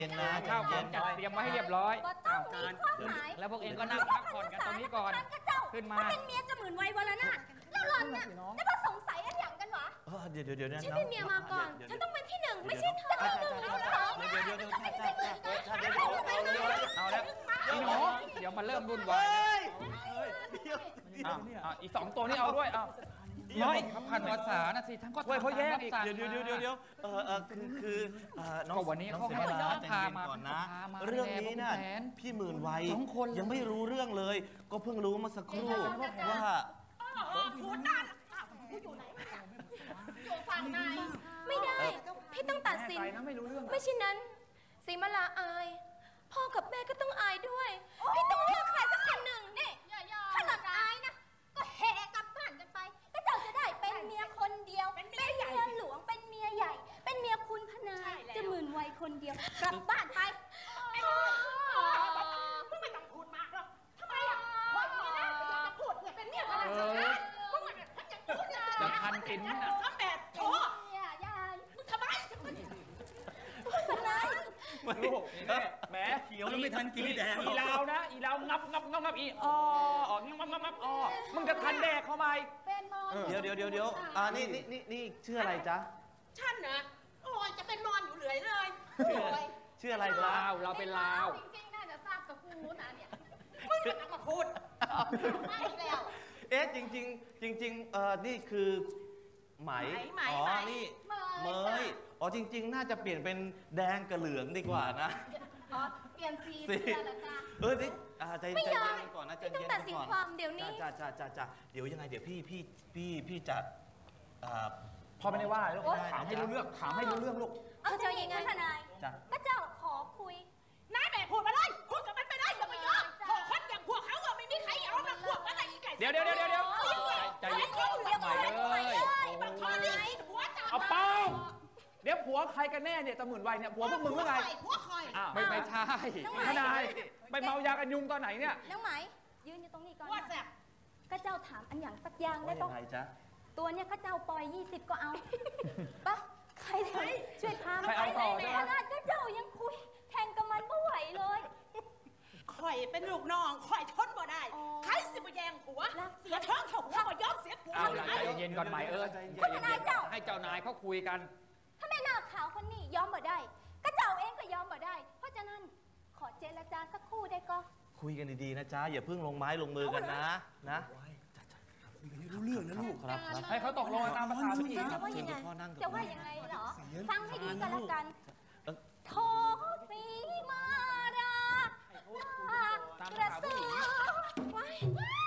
เย็นนะข้าวของจัดเตรียมไว้ให้เรียบร้อยต้องมีความหมายแล้วพวกเองก็นั่งพักผ่อนกันตรงนี้ก่อนขึ้นมาเป็นเมียจะหมื่นวัยวรนาถแล้วหล่อนน่ะแล้วก็สงสัยอะไรอย่างกันวะเดี๋ยวนะฉันเป็นเมียมาก่อนฉันต้องเป็นที่หนึ่งไม่ใช่เธอหนึ่งแล้วเหรอเดี๋ยวเอาแล้วพี่หนูเดี๋ยวมาเริ่มรุ่นวายอีก2ตัวนี้เอาด้วยน้อยพันภาษานะสิทั้งก็เขาแยกอีกเดี๋ยวคือน้องวันนี้เขาให้พามาก่อนนะเรื่องนี้น่ะพี่หมื่นวัยยังไม่รู้เรื่องเลยก็เพิ่งรู้มาสักครู่ว่าพูดนานอยู่ไหนอยู่ฝั่งไหนไม่ได้พี่ต้องตัดสินไม่เช่นนั้นสีมาลาอายพ่อกับแม่ก็ต้องอายด้วยพี่ต้องเลือกใครสักคนหนึ่งนี่ถ้าหล่อนอายนะก็แห่กลับบ้านกันไปก็เจ้าจะได้เป็นเมียคนเดียวเป็นเมียหลวงเป็นเมียใหญ่เป็นเมียคุณพนายจะหมื่นวัยคนเดียวกลับบ้านไปมึงไม่ต้องพูดมากหรอกทำไมอ่ะคนนี้นะจะพูดเนี่ยเป็นเมียพนายมึงอย่างพูดนะจะทันกินไหมนะซ้ำแบบโอ้ยายมึงทำไมพนายลูกแหมเขียวแล้วไม่ทันกินแดงอีลาวนะอีลาวงับอีงับมึงจะทันแดกเข้ามาเป็นมอนเดี๋ยวนี่ชื่ออะไรจ๊ะฉันนะโอ้ยจะเป็นมอนอยู่เลยชื่ออะไรลาวเราเป็นลาวจริงๆน่าจะทราบกับกูนะเนี่ยมึงจะมาพูดไม่แล้วจริงนี่คือไหมอ๋อนี่เมยจริงๆน่าจะเปลี่ยนเป็นแดงกับเหลืองดีกว่านะเปลี่ยนสีเสื้อละจ้านี่ใจเย็นก่อนนะใจเย็นก่อนตัดสินความเดี๋ยวนี้จ้าเดี๋ยวยังไงเดี๋ยวพี่จะพอไม่ได้ว่าลูกถามให้รู้เรื่องลูกเจ้าอย่างงั้นทนายก็เจ้าขอคุยนายแม่พูดมาเลยพูดกับมันไปได้อย่าไปยอมพอคนอย่างพวกเขาไม่มีใครเอามาพวกอะไรอีกเดี๋ยวใจเย็นใหม่เลยเอาเป้าเดี๋ยวผัวใครกันแน่เนี่ยตะหมื่นวัยเนี่ยผัวพวกมึงเมื่อไงผัวใครไม่ใช่ทนายไปเมายากันยุงตอนไหนเนี่ยน้องไหมยืนอยู่ตรงนี้ก่อนว่าแซ่บก็เจ้าถามอันอย่างสักอย่างได้ปะตัวเนี่ยข้าเจ้าปล่อย20ก็เอาปะใครช่วยพาไปขนาดก็เจ้ายังคุยแทงกับมันไม่ไหวเลยข่อยเป็นลูกน้องข่อยทนบ่ได้ใครสิบแยงผัวเสียท้องเขาหัวก็ยอมเสียผัวใจเย็นก่อนไหมคุณนายเจ้าให้เจ้านายเขาคุยกันถ้าแม่นาขาวคนนี้ยอมบ่ได้ก็เจ้าเองก็ยอมบ่ได้เพราะฉะนั้นขอเจรจาสักครู่ได้ก็คุยกันดีๆนะจ๊ะอย่าเพิ่งลงไม้ลงมือกันนะรู้เรื่องนะลูกครับให้เขาตกลงตามภาษาผู้หญิงจะว่ายังไงจะว่ายังไงเหรอฟังให้ดีก็แล้วกันโทสีมาดากระสือ